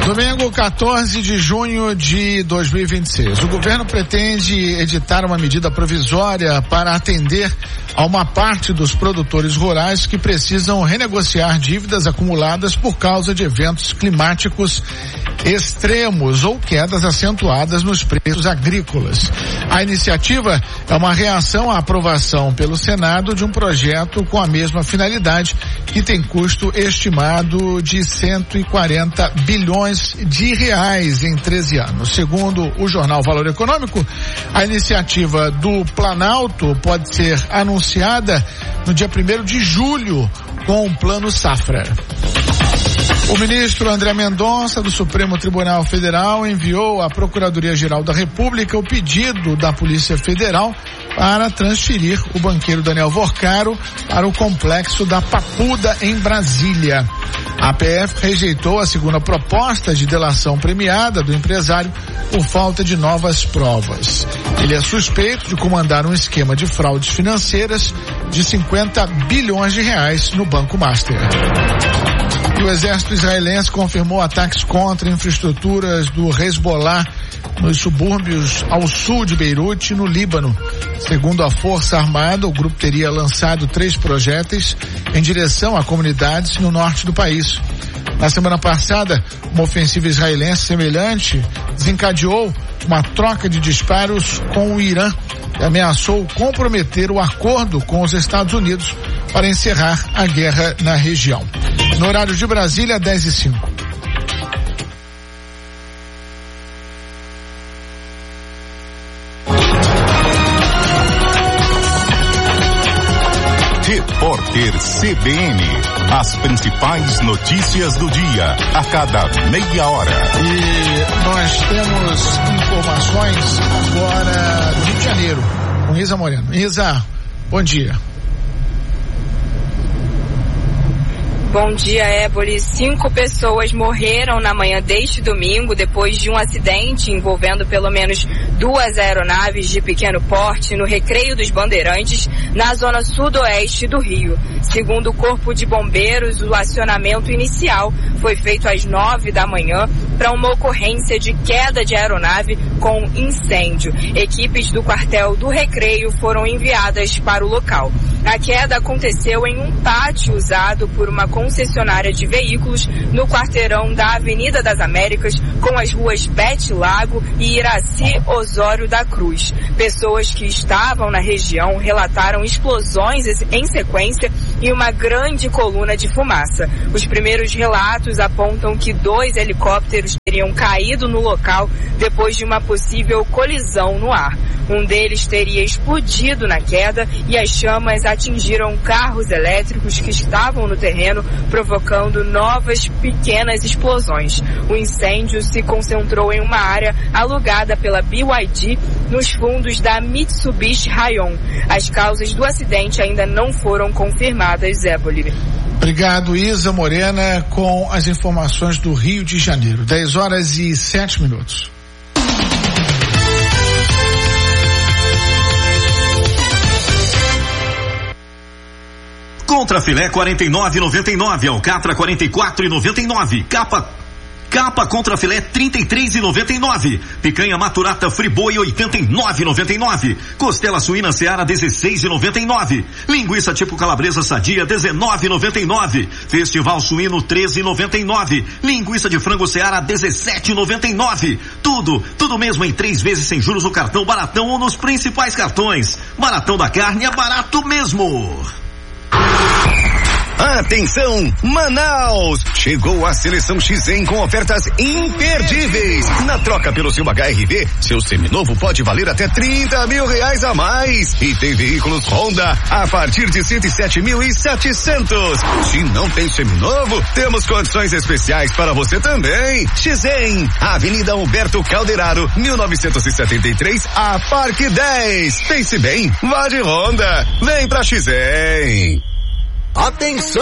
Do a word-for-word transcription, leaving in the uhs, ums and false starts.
Domingo, quatorze de junho de dois mil e vinte e seis. O governo pretende editar uma medida provisória para atender a uma parte dos produtores rurais que precisam renegociar dívidas acumuladas por causa de eventos climáticos extremos ou quedas acentuadas nos preços agrícolas. A iniciativa é uma reação à aprovação pelo Senado de um projeto com a mesma finalidade, que tem custo estimado de cento e quarenta bilhões de reais em treze anos. Segundo o jornal Valor Econômico, a iniciativa do Planalto pode ser anunciada no dia primeiro de julho com o Plano Safra. O ministro André Mendonça, do Supremo Tribunal Federal, enviou à Procuradoria-Geral da República o pedido da Polícia Federal para transferir o banqueiro Daniel Vorcaro para o complexo da Papuda, em Brasília. A P F rejeitou a segunda proposta de delação premiada do empresário por falta de novas provas. Ele é suspeito de comandar um esquema de fraudes financeiras de cinquenta bilhões de reais no Banco Master. E o exército israelense confirmou ataques contra infraestruturas do Hezbollah nos subúrbios ao sul de Beirute, no Líbano. Segundo a Força Armada, o grupo teria lançado três projéteis em direção a comunidades no norte do país. Na semana passada, uma ofensiva israelense semelhante desencadeou uma troca de disparos com o Irã e ameaçou comprometer o acordo com os Estados Unidos para encerrar a guerra na região. No horário de Brasília, dez e cinco. Repórter C B N. As principais notícias do dia, a cada meia hora. E nós temos informações agora do Rio de Janeiro, com Isa Moreno. Isa, bom dia. Bom dia, Éboli. Cinco pessoas morreram na manhã deste domingo depois de um acidente envolvendo pelo menos duas aeronaves de pequeno porte no Recreio dos Bandeirantes, na zona sudoeste do Rio. Segundo o Corpo de Bombeiros, o acionamento inicial foi feito às nove da manhã para uma ocorrência de queda de aeronave com incêndio. Equipes do quartel do Recreio foram enviadas para o local. A queda aconteceu em um pátio usado por uma concessionária de veículos no quarteirão da Avenida das Américas, com as ruas Bete Lago e Iraci Osório da Cruz. Pessoas que estavam na região relataram explosões em sequência e uma grande coluna de fumaça. Os primeiros relatos apontam que dois helicópteros teriam caído no local depois de uma possível colisão no ar. Um deles teria explodido na queda e as chamas atingiram carros elétricos que estavam no terreno, provocando novas pequenas explosões. O incêndio se concentrou em uma área alugada pela B Y D nos fundos da Mitsubishi Rayon. As causas do acidente ainda não foram confirmadas, Éboli. Obrigado, Isa Morena, com as informações do Rio de Janeiro. dez horas e sete minutos. Contra filé quarenta e nove e noventa e nove, alcatra quarenta e quatro e noventa e nove, capa capa contra filé trinta e três e noventa e nove, picanha maturata friboi oitenta e nove e noventa e nove, costela suína Seara dezesseis e noventa e nove, linguiça tipo calabresa sadia dezenove e noventa e nove, festival suíno treze e noventa e nove, linguiça de frango Seara dezessete e noventa e nove, tudo, tudo mesmo em três vezes sem juros no cartão Baratão ou nos principais cartões. Baratão da carne é barato mesmo. Atenção, Manaus! Chegou a Seleção X cem com ofertas imperdíveis. Na troca pelo seu H R V, seu seminovo pode valer até trinta mil reais a mais. E tem veículos Honda a partir de cento e sete mil e setecentos. Se não tem seminovo, temos condições especiais para você também. X cem, Avenida Humberto Calderaro, mil novecentos e setenta e três, a Parque dez. Pense bem, vá de Honda. Vem pra X cem. Atenção!